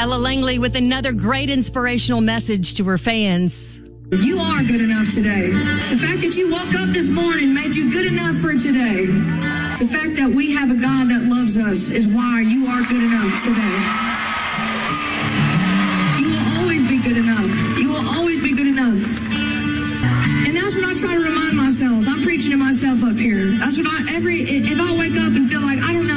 Ella Langley with another great inspirational message to her fans. You are good enough today. The fact that you woke up this morning made you good enough for today. The fact that we have a God that loves us is why you are good enough today. You will always be good enough. You will always be good enough. And that's what I try to remind myself. I'm preaching to myself up here. That's what if I wake up and feel like I don't know